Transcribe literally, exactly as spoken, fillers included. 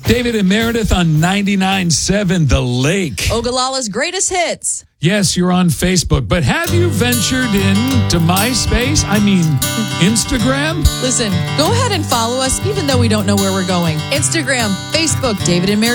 David and Meredith on ninety-nine point seven The Lake. Ogallala's greatest hits. Yes, you're on Facebook, but have you ventured into MySpace? I mean, Instagram? Listen, go ahead and follow us even though we don't know where we're going. Instagram, Facebook, David and Meredith.